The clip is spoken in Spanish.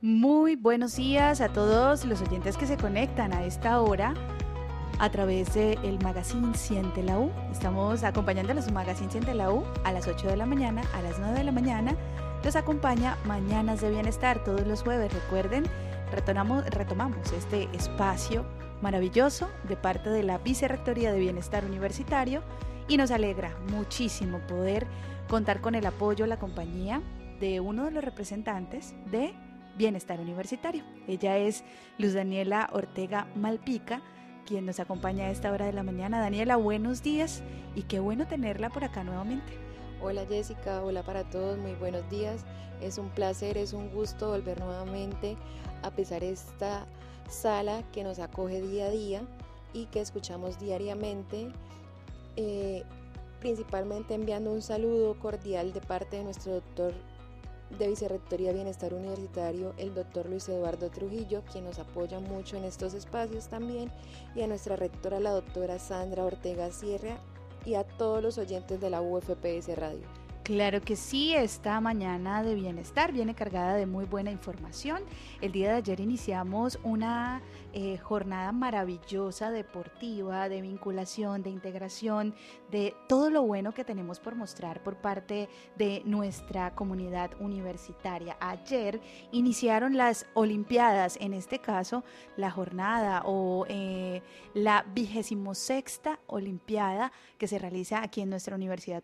Muy buenos días a todos los oyentes que se conectan a esta hora a través del Magazine Siente la U. Estamos acompañando a los Magazine Siente la U a las 8 de la mañana, a las 9 de la mañana. Los acompaña Mañanas de Bienestar todos los jueves. Recuerden, retomamos este espacio maravilloso de parte de la Vicerrectoría de Bienestar Universitario y nos alegra muchísimo poder contar con el apoyo, la compañía de uno de los representantes de Bienestar Universitario. Ella es Luz Daniela Ortega Malpica, quien nos acompaña a esta hora de la mañana. Daniela, buenos días y qué bueno tenerla por acá nuevamente. Hola Jessica, hola para todos, muy buenos días. Es un placer, es un gusto volver nuevamente a pisar esta sala que nos acoge día a día y que escuchamos diariamente, principalmente enviando un saludo cordial de parte de nuestro doctor de Vicerrectoría de Bienestar Universitario, el doctor Luis Eduardo Trujillo, quien nos apoya mucho en estos espacios también, y a nuestra rectora, la doctora Sandra Ortega Sierra, y a todos los oyentes de la UFPS Radio. Claro que sí, esta mañana de bienestar viene cargada de muy buena información. El día de ayer iniciamos una jornada maravillosa, deportiva, de vinculación, de integración, de todo lo bueno que tenemos por mostrar por parte de nuestra comunidad universitaria. Ayer iniciaron las Olimpiadas, en este caso la jornada o la 26ª Olimpiada que se realiza aquí en nuestra Universidad